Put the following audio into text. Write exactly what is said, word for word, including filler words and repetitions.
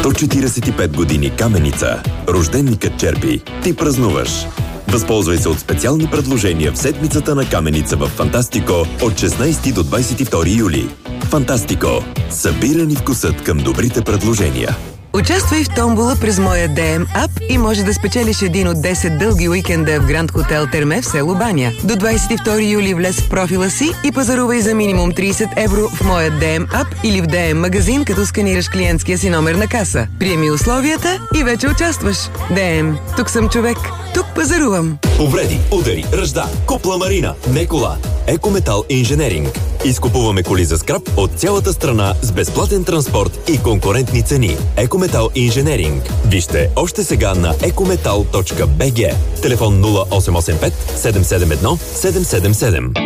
сто четиридесет и пет години Каменица. Рожденникът черпи. Ти празнуваш. Възползвай се от специални предложения в седмицата на Каменица в Фантастико от шестнадесети до двадесет и втори юли. Фантастико. Събира ни вкусът към добрите предложения. Участвай в томбола през моя ди ем ап и може да спечелиш един от десет дълги уикенда в Гранд Хотел Терме в село Баня. До двадесет и втори юли влез в профила си и пазарувай за минимум тридесет евро в моя ди ем ап или в ди ем магазин, като сканираш клиентския си номер на каса. Приеми условията и вече участваш. ди ем. Тук съм човек. Тук пазарувам. Повреди, удари, ръжда, купла Марина, не кола. Екометал Инженеринг. Изкупуваме коли за скрап от цялата страна с безплатен транспорт и конкурентни цени. Екометал Инженеринг. Вижте още сега на екометал точка би джи. Телефон нула осем осем пет седем седем едно седем седем седем.